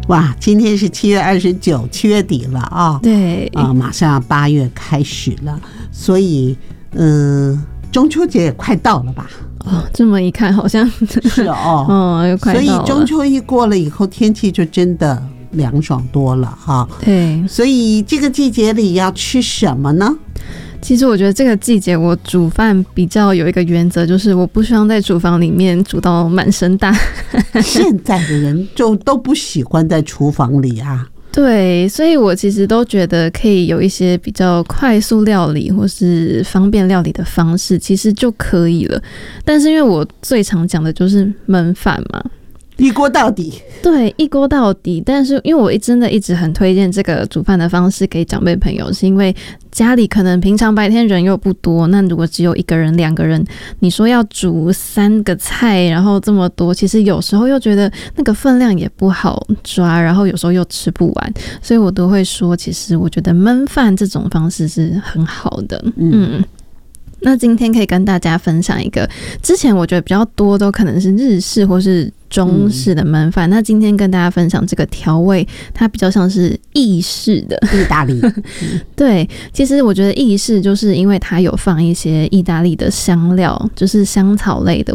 哇，今天是7月29，7月底了啊。 对马上8月开始了，所以中秋节也快到了吧？ 这么一看好像是哦， 又快到了。 所以中秋一过了以后，天气就真的凉爽多了哈。 对， 所以这个季节里要吃什么呢？ 其实我觉得这个季节我煮饭比较有一个原则，就是我不希望在厨房里面煮到满身大。 现在的人就都不喜欢在厨房里啊。 对，所以我其实都觉得可以有一些比较快速料理或是方便料理的方式，其实就可以了。但是因为我最常讲的就是焖饭嘛， 一锅到底。 对，一锅到底。但是因为我真的一直很推荐这个煮饭的方式给长辈朋友，是因为家里可能平常白天人又不多，那如果只有1个人2个人，你说要煮3个菜然后这么多，其实有时候又觉得那个分量也不好抓，然后有时候又吃不完，所以我都会说其实我觉得焖饭这种方式是很好的。那今天可以跟大家分享一个，之前我觉得比较多都可能是日式或是中式的焖饭，那今天跟大家分享这个调味，它比较像是意式的意大利。 对，其实我觉得意式就是因为它有放一些意大利的香料，就是香草类的，